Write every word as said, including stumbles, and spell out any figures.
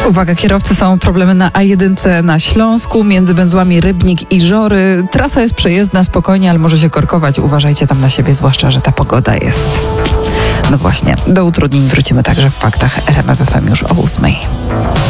Uwaga, kierowcy, są problemy na A jeden na Śląsku, między węzłami Rybnik i Żory. Trasa jest przejezdna, spokojnie, ale może się korkować. Uważajcie tam na siebie, zwłaszcza że ta pogoda jest. No właśnie, do utrudnień wrócimy także w faktach R M F F M już o ósmej.